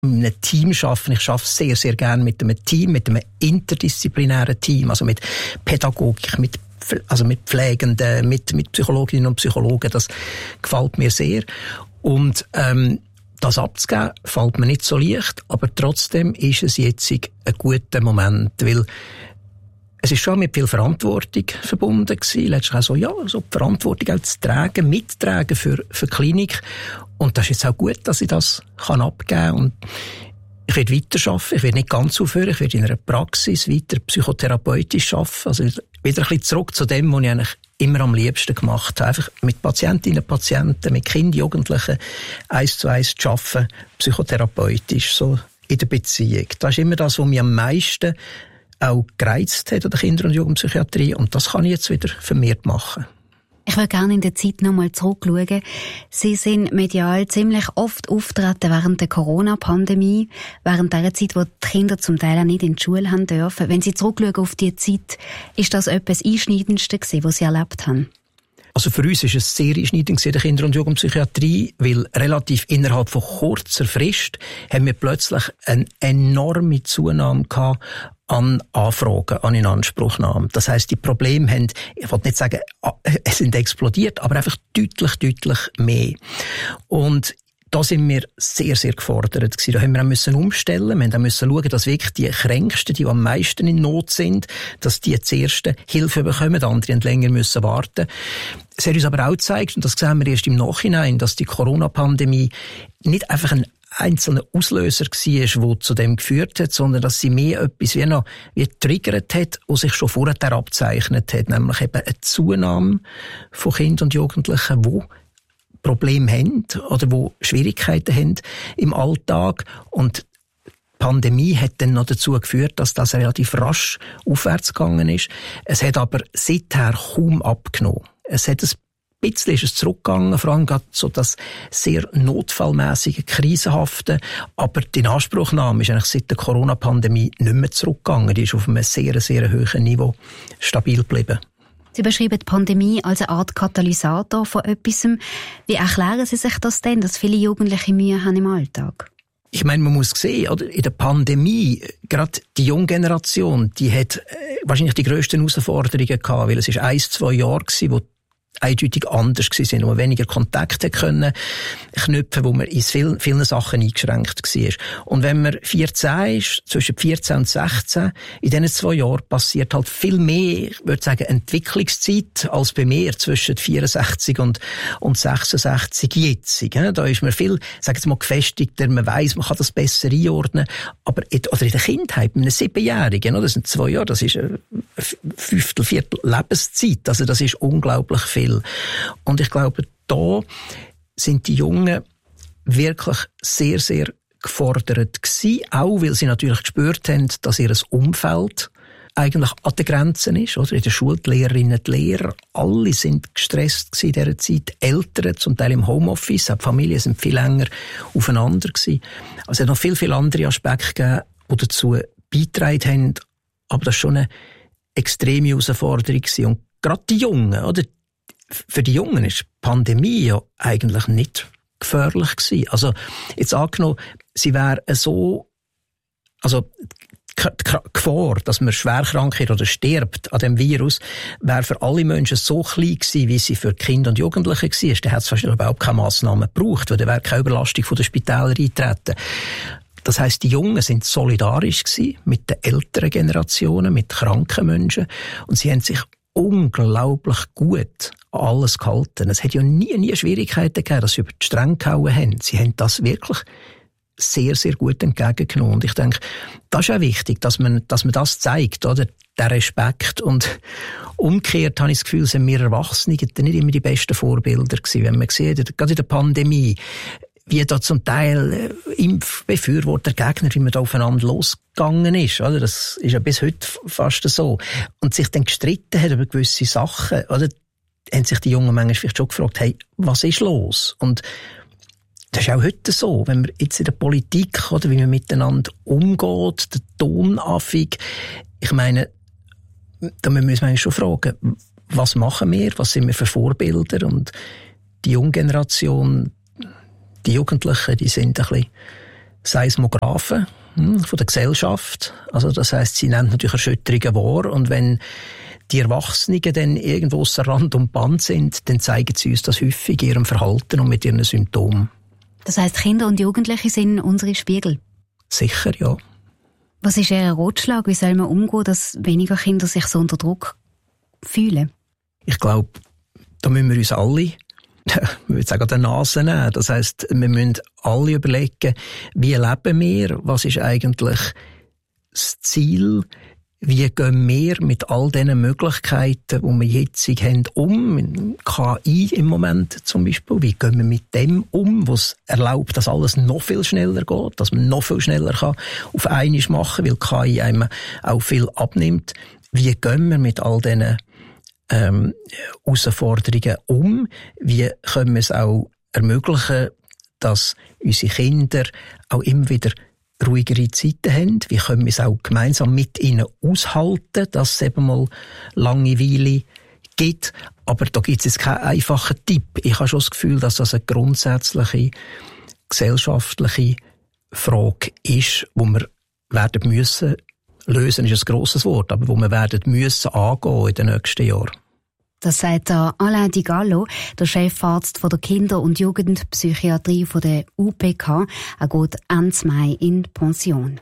einem Team arbeiten. Ich arbeite sehr, sehr gerne mit einem Team, mit einem interdisziplinären Team, also mit Pädagogik, mit Pflegenden, mit Psychologinnen und Psychologen. Das gefällt mir sehr. Und das abzugeben, fällt mir nicht so leicht, aber trotzdem ist es jetzt ein guter Moment, weil es ist schon mit viel Verantwortung verbunden gewesen. Letztlich auch so die Verantwortung auch zu tragen, mittragen für die Klinik. Und das ist jetzt auch gut, dass ich das abgeben kann. Und ich werde weiterarbeiten. Ich werde nicht ganz aufhören. Ich werde in einer Praxis weiter psychotherapeutisch arbeiten. Also wieder ein bisschen zurück zu dem, was ich eigentlich immer am liebsten gemacht habe. Einfach mit Patientinnen und Patienten, mit Kindern, Jugendlichen 1:1 zu arbeiten, psychotherapeutisch, so in der Beziehung. Das ist immer das, was mich am meisten auch gereizt hat an der Kinder- und Jugendpsychiatrie. Und das kann ich jetzt wieder vermehrt machen. Ich würde gerne in der Zeit nochmal zurückschauen. Sie sind medial ziemlich oft auftreten während der Corona-Pandemie, während der Zeit, wo die Kinder zum Teil auch nicht in die Schule haben dürfen. Wenn Sie zurückschauen auf diese Zeit, ist das etwas Einschneidendste gewesen, was Sie erlebt haben? Also für uns ist es sehr einschneidend in der Kinder- und Jugendpsychiatrie, weil relativ innerhalb von kurzer Frist haben wir plötzlich eine enorme Zunahme gehabt an Anfragen, an Inanspruchnahmen. Das heisst, die Probleme haben, ich will nicht sagen, es sind explodiert, aber einfach deutlich mehr. Und da sind wir sehr, sehr gefordert gewesen. Da haben wir auch umstellen. Wir müssen schauen, dass wirklich die Kränksten, die am meisten in Not sind, dass die zuerst Hilfe bekommen, andere länger müssen warten. Es hat uns aber auch gezeigt, und das sehen wir erst im Nachhinein, dass die Corona-Pandemie nicht einfach ein einzelner Auslöser war, der zu dem geführt hat, sondern dass sie mehr etwas wie getriggert hat, was sich schon vorher abzeichnet hat, nämlich eben eine Zunahme von Kindern und Jugendlichen, die Probleme haben oder die Schwierigkeiten haben im Alltag. Und die Pandemie hat dann noch dazu geführt, dass das relativ rasch aufwärts gegangen ist. Es hat aber seither kaum abgenommen. Es hat ein bisschen ist es zurückgegangen, vor allem gerade so das sehr notfallmäßige, krisenhafte. Aber die Inanspruchnahme ist eigentlich seit der Corona-Pandemie nicht mehr zurückgegangen. Die ist auf einem sehr, sehr hohen Niveau stabil geblieben. Sie beschreiben die Pandemie als eine Art Katalysator von etwas. Wie erklären Sie sich das denn, dass viele Jugendliche Mühe haben im Alltag? Ich meine, man muss sehen, oder? In der Pandemie, gerade die junge Generation, die hat wahrscheinlich die grössten Herausforderungen gehabt, weil es ist 1-2 Jahre gewesen, wo eindeutig anders gewesen, wo man weniger Kontakte können knüpfen, wo man in vielen Sachen eingeschränkt war. Und wenn man 14 ist, zwischen 14 und 16, in diesen 2 Jahren passiert halt viel mehr, ich würde sagen, Entwicklungszeit als bei mir zwischen 64 und 66 jetzt. Da ist man viel, sagen wir mal, gefestigter, man weiss, man kann das besser einordnen. Aber in der Kindheit, mit einem 7-Jährigen, das sind 2 Jahre, das ist eine Viertel Lebenszeit. Also das ist unglaublich viel. Und ich glaube, da sind die Jungen wirklich sehr, sehr gefordert gewesen, auch weil sie natürlich gespürt haben, dass ihr Umfeld eigentlich an den Grenzen ist, oder? In der Schule, die Lehrerinnen, die Lehrer, alle sind gestresst gewesen in dieser Zeit. Eltern, zum Teil im Homeoffice, auch die Familien sind viel länger aufeinander gewesen. Also es hat noch viel andere Aspekte gegeben, die dazu beigetragen haben, aber das war schon eine extreme Herausforderung gewesen. Und gerade die Jungen, oder? Für die Jungen ist die Pandemie ja eigentlich nicht gefährlich gewesen. Also, jetzt angenommen, sie wäre so, also, die Gefahr, dass man schwer krank wird oder stirbt an dem Virus, wäre für alle Menschen so klein gewesen, wie sie für Kinder und Jugendliche war. Dann hätte es wahrscheinlich überhaupt keine Massnahmen gebraucht, weil dann wäre keine Überlastung von den Spitälern eingetreten. Das heisst, die Jungen sind solidarisch gewesen mit den älteren Generationen, mit kranken Menschen, und sie haben sich unglaublich gut an alles gehalten. Es hat ja nie Schwierigkeiten gegeben, dass sie über die Stränge gehauen haben. Sie haben das wirklich sehr, sehr gut entgegengenommen. Und ich denke, das ist auch wichtig, dass man das zeigt, oder? Der Respekt. Und umgekehrt habe ich das Gefühl, sind wir Erwachsene nicht immer die besten Vorbilder gewesen. Wenn man sieht, gerade in der Pandemie, wie da zum Teil Impfbefürworter, Gegner, wie man da aufeinander losgegangen ist, oder? Das ist ja bis heute fast so. Und sich dann gestritten hat über gewisse Sachen, oder? Haben sich die Jungen manchmal vielleicht schon gefragt, hey, was ist los? Und das ist auch heute so, wenn man jetzt in der Politik, oder, wie man miteinander umgeht, der Tonanfig, ich meine, da müssen wir uns schon fragen, was machen wir, was sind wir für Vorbilder? Und die junge Generation, die Jugendlichen, die sind ein bisschen Seismographen von der Gesellschaft. Also das heisst, sie nehmen natürlich Erschütterungen wahr und wenn die Erwachsenen dann irgendwo ausser Rand und Band sind, dann zeigen sie uns das häufig in ihrem Verhalten und mit ihren Symptomen. Das heisst, Kinder und Jugendliche sind unsere Spiegel? Sicher, ja. Was ist Ihr Ratschlag? Wie soll man umgehen, dass weniger Kinder sich so unter Druck fühlen? Ich glaube, da müssen wir uns alle, ich würde sagen, an der Nase nehmen. Das heisst, wir müssen alle überlegen, wie leben wir? Was ist eigentlich das Ziel? Wie gehen wir mit all diesen Möglichkeiten, die wir jetzt haben, mit KI im Moment zum Beispiel? Wie gehen wir mit dem was erlaubt, dass alles noch viel schneller geht, dass man noch viel schneller auf einmal machen kann, weil KI einem auch viel abnimmt? Wie gehen wir mit all diesen Herausforderungen um? Wie können wir es auch ermöglichen, dass unsere Kinder auch immer wieder ruhigere Zeiten haben? Wie können wir es auch gemeinsam mit ihnen aushalten, dass es eben mal Langeweile gibt? Aber da gibt es jetzt keinen einfachen Tipp. Ich habe schon das Gefühl, dass das eine grundsätzliche gesellschaftliche Frage ist, die wir werden müssen lösen, ist ein grosses Wort, aber wo wir werden müssen angehen in den nächsten Jahren. Das sagt Alain Di Gallo, der Chefarzt von der Kinder- und Jugendpsychiatrie von der UPK. Er geht Ende Mai in Pension.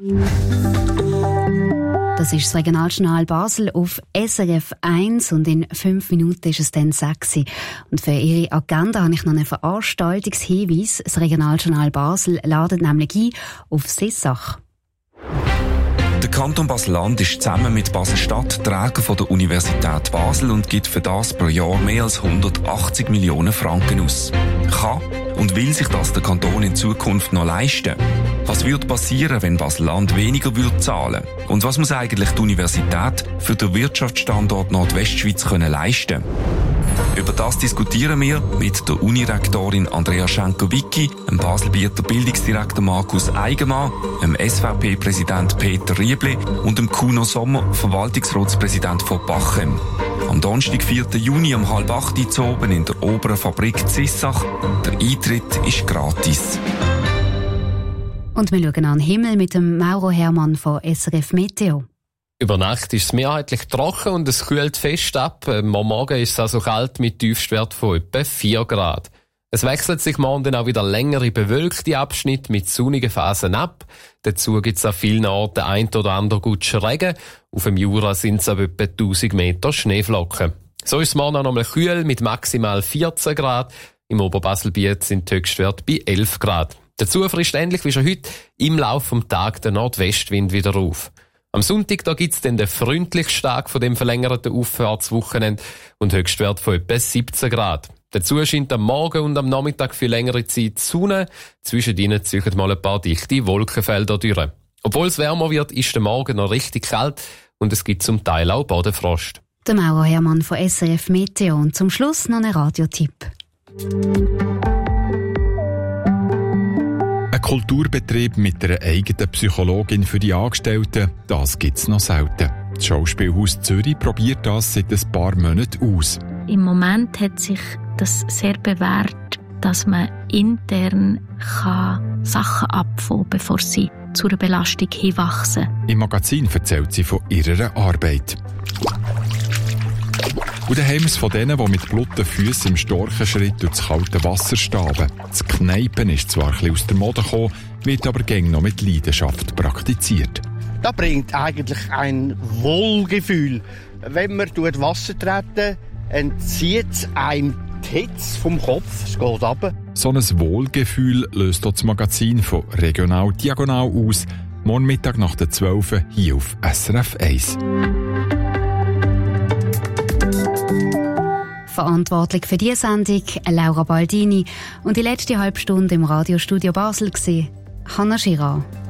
Das ist das Regionaljournal Basel auf SRF 1 und in 5 Minuten ist es dann 6 Uhr. Und für Ihre Agenda habe ich noch einen Veranstaltungshinweis. Das Regionaljournal Basel ladet nämlich ein auf Sissach. Der Kanton Basel-Land ist zusammen mit Basel-Stadt Träger von der Universität Basel und gibt für das pro Jahr mehr als 180 Millionen Franken aus. Kann und will sich das der Kanton in Zukunft noch leisten? Was würde passieren, wenn Basel-Land weniger würde zahlen? Und was muss eigentlich die Universität für den Wirtschaftsstandort Nordwestschweiz leisten? Über das diskutieren wir mit der Unirektorin Andrea Schenker-Wicki, dem Baselbieter Bildungsdirektor Markus Eigenmann, dem SVP-Präsident Peter Riebli und dem Kuno Sommer, Verwaltungsratspräsident von Bachem. Am Donnerstag, 4. Juni um 7:30 zu oben in der oberen Fabrik Zissach. Der Eintritt ist gratis. Und wir schauen an den Himmel mit dem Mauro Hermann von SRF Meteo. Über Nacht ist es mehrheitlich trocken und es kühlt fest ab. Am Morgen ist es also kalt mit Tiefstwert von etwa 4 Grad. Es wechselt sich morgen dann auch wieder längere bewölkte Abschnitte mit sonnigen Phasen ab. Dazu gibt es an vielen Orten ein oder andere gutschen Regen. Auf dem Jura sind es ab etwa 1000 Meter Schneeflocken. So ist es morgen auch nochmal kühl mit maximal 14 Grad. Im Oberbaselbiet sind die Höchstwerte bei 11 Grad. Dazu frisst ähnlich wie schon heute im Laufe des Tages der Nordwestwind wieder auf. Am Sonntag da gibt's dann den freundlichsten Tag von dem verlängerten Auffahrtswochenende und Höchstwert von etwa 17 Grad. Dazu scheint am Morgen und am Nachmittag für längere Zeit die Sonne. Zwischen ihnen ziehen mal ein paar dichte Wolkenfelder durch. Obwohl es wärmer wird, ist der Morgen noch richtig kalt und es gibt zum Teil auch Bodenfrost. Der Mauro Hermann von SRF Meteo und zum Schluss noch ein Radiotipp. Ein Kulturbetrieb mit einer eigenen Psychologin für die Angestellten, das gibt's noch selten. Das Schauspielhaus Zürich probiert das seit ein paar Monaten aus. Im Moment hat sich das sehr bewährt, dass man intern Sachen abfangen kann, bevor sie zu einer Belastung hinwachsen. Im Magazin erzählt sie von ihrer Arbeit. Und dann haben wir es von denen, die mit blutigen Füssen im Storchenschritt durch das kalte Wasser staben. Das Kneipen ist zwar ein bisschen aus der Mode gekommen, wird aber gäng noch mit Leidenschaft praktiziert. Das bringt eigentlich ein Wohlgefühl. Wenn man durch Wasser treten, entzieht es einem die Hitze vom Kopf, es geht runter. So ein Wohlgefühl löst das Magazin von Regional Diagonal aus. Morgen Mittag nach der 12 hier auf SRF 1. Verantwortlich für diese Sendung Laura Baldini und die letzte Halbstunde im Radiostudio Basel war Hanna Girard.